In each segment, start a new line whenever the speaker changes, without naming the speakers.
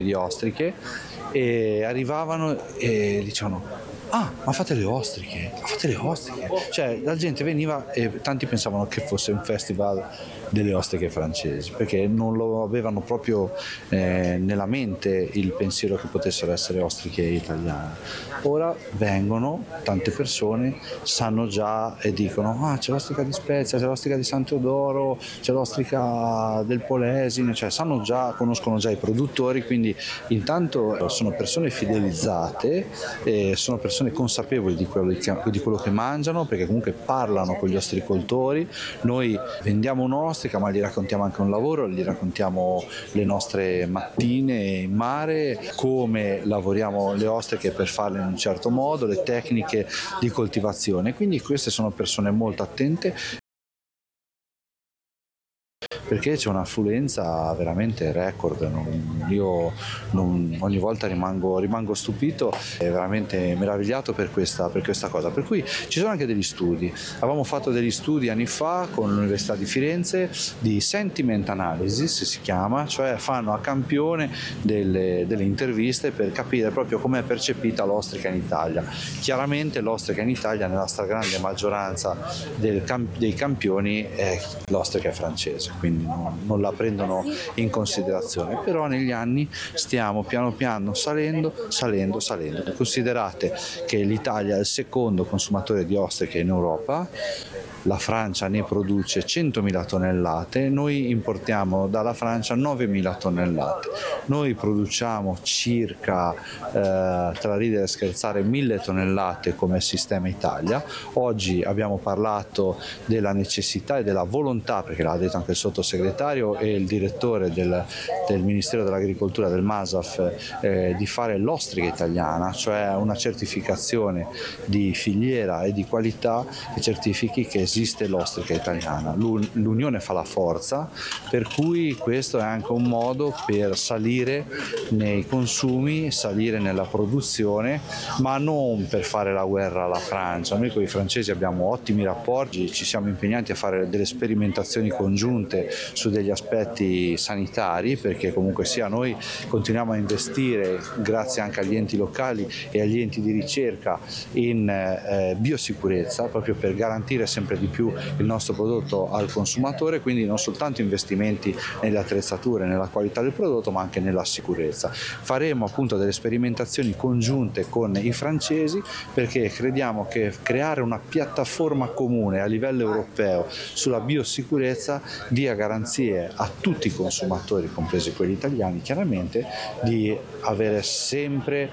di ostriche e arrivavano e dicevano: ah, ma fate le ostriche, fate le ostriche. Cioè la gente veniva e tanti pensavano che fosse un festival delle ostriche francesi, perché non lo avevano proprio nella mente il pensiero che potessero essere ostriche italiane. Ora vengono tante persone, sanno già e dicono: ah, c'è l'ostrica di Spezia, c'è l'ostrica di San Teodoro, c'è l'ostrica del Polesine, cioè sanno già, conoscono già i produttori, quindi intanto sono persone fidelizzate, sono persone consapevoli di quello che mangiano, perché comunque parlano con gli ostricoltori. Noi vendiamo un'ostrica, ma gli raccontiamo anche un lavoro, gli raccontiamo le nostre mattine in mare, come lavoriamo le ostriche per farle in un certo modo, le tecniche di coltivazione. Quindi queste sono persone molto attente, perché c'è un'affluenza veramente record. Io ogni volta rimango stupito e veramente meravigliato per questa cosa. Per cui ci sono anche degli studi. Avevamo fatto degli studi anni fa con l'Università di Firenze di sentiment analysis, si chiama, cioè fanno a campione delle interviste per capire proprio com'è percepita l'ostrica in Italia. Chiaramente l'ostrica in Italia, nella stragrande maggioranza dei campioni, è l'ostrica francese, quindi non la prendono in considerazione, però negli anni stiamo piano piano salendo. Considerate che l'Italia è il secondo consumatore di ostriche in Europa, la Francia ne produce 100.000 tonnellate, noi importiamo dalla Francia 9.000 tonnellate, noi produciamo circa, tra ridere e scherzare, 1.000 tonnellate come sistema Italia. Oggi abbiamo parlato della necessità e della volontà, perché l'ha detto anche il sottosegretario e il direttore del Ministero dell'Agricoltura, del MASAF, di fare l'ostrica italiana, cioè una certificazione di filiera e di qualità che certifichi che esiste l'ostrica italiana. L'unione fa la forza, per cui questo è anche un modo per salire nei consumi, salire nella produzione, ma non per fare la guerra alla Francia. Noi con i francesi abbiamo ottimi rapporti, ci siamo impegnati a fare delle sperimentazioni congiunte su degli aspetti sanitari, perché comunque sia noi continuiamo a investire, grazie anche agli enti locali e agli enti di ricerca, in biosicurezza, proprio per garantire sempre di più il nostro prodotto al consumatore, quindi non soltanto investimenti nelle attrezzature, nella qualità del prodotto, ma anche nella sicurezza. Faremo appunto delle sperimentazioni congiunte con i francesi, perché crediamo che creare una piattaforma comune a livello europeo sulla biosicurezza dia garanzie a tutti i consumatori, compresi quelli italiani chiaramente, di avere sempre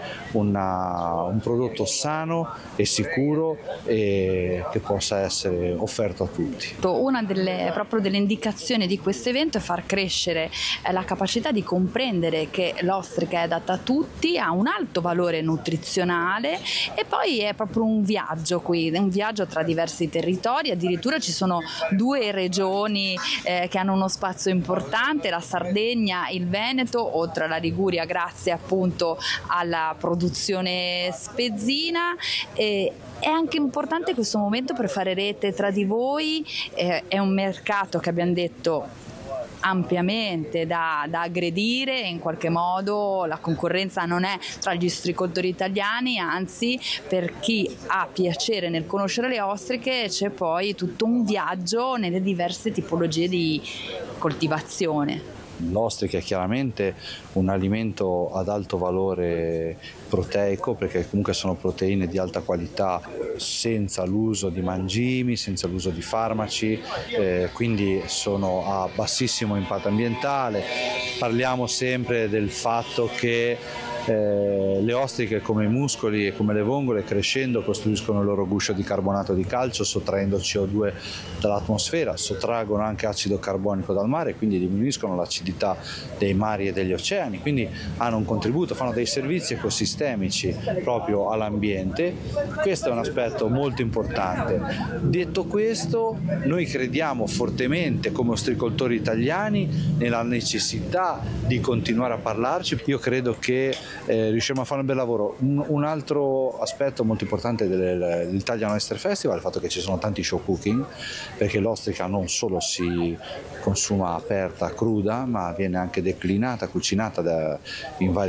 un prodotto sano e sicuro e che possa essere offerto a tutti.
Una delle indicazioni di questo evento è far crescere la capacità di comprendere che l'ostrica è adatta a tutti, ha un alto valore nutrizionale e poi è proprio un viaggio qui, un viaggio tra diversi territori. Addirittura ci sono 2 regioni che hanno uno spazio importante, la Sardegna, il Veneto, oltre alla Liguria, grazie appunto alla produzione spezzina. È anche importante questo momento per fare rete tra di voi, è un mercato che abbiamo detto ampiamente da aggredire, in qualche modo la concorrenza non è tra gli ostricoltori italiani, anzi per chi ha piacere nel conoscere le ostriche c'è poi tutto un viaggio nelle diverse tipologie di coltivazione.
L'ostrica è chiaramente un alimento ad alto valore proteico, perché comunque sono proteine di alta qualità senza l'uso di mangimi, senza l'uso di farmaci, quindi sono a bassissimo impatto ambientale. Parliamo sempre del fatto che le ostriche, come i muscoli e come le vongole, crescendo costruiscono il loro guscio di carbonato di calcio, sottraendo CO2 dall'atmosfera, sottraggono anche acido carbonico dal mare, quindi diminuiscono l'acidità dei mari e degli oceani, quindi hanno un contributo, fanno dei servizi ecosistemici proprio all'ambiente. Questo è un aspetto molto importante. Detto questo, noi crediamo fortemente come ostricoltori italiani nella necessità di continuare a parlarci. Io credo che riusciremo a fare un bel lavoro. Un altro aspetto molto importante dell'Italian Oyster Festival è il fatto che ci sono tanti show cooking, perché l'ostrica non solo si consuma aperta, cruda, ma viene anche declinata, cucinata in vari